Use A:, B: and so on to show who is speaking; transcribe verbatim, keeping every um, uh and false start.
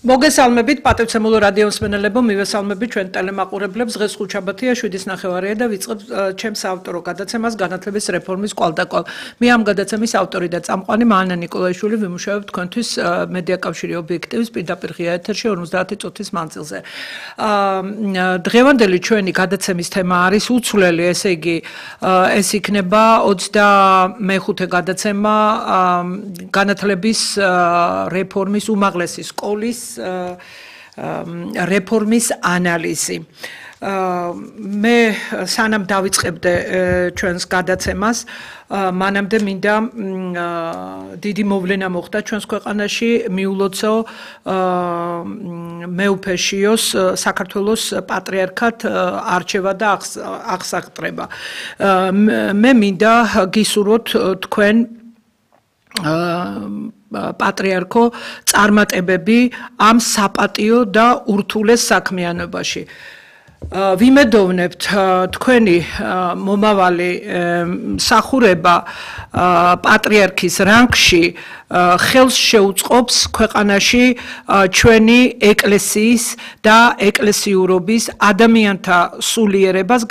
A: მოგესალმებით პატივცემულო რადიო მსმენელებო, მივესალმებით ჩვენ ტელემაყურებლებს. დღეს ხუთშაბათია, შვიდის ნახევარია და ვიწყებთ ჩემს ავტორო გადაცემას განათლების რეფორმის კვალდაკვალ. მე ამ გადაცემის ავტორი და წამყვანი მანა ნიკოლაიშვილი ვიმუშავებ თქვენთვის მედიაკავშირი ობიექტივის პირდაპირ ღია ეთერში ორმოცდაათი წუთის მანძილზე. დღევანდელი ჩვენი გადაცემის თემა არის უცვლელი, ესე იგი ეს იქნება ოცდამეხუთე გადაცემა განათლების რეფორმის უმაღლესი სკოლის რეფორმის ანალიზი. მე სანამ დავიწყებდე ჩვენს გადაცემას, მანამდე მინდა დიდი მოვლენა მოხდა ჩვენს ქვეყანაში, მიულოცო მეუფეშიოს საქართველოს პატრიარქად არჩევა და აღსაღწრება. მე მინდა გისურვოთ თქვენ პატრიარქო წარმატებები ამ საპატიო და ურთულეს საქმიანობაში. ვიმედოვნებთ თქვენი მომავალი მსახურება პატრიარქის რანგში ხელს შეუწყობს ქვეყანაში ჩვენი ეკლესიის და ეკლესიურობის ადამიანთა სულიერებას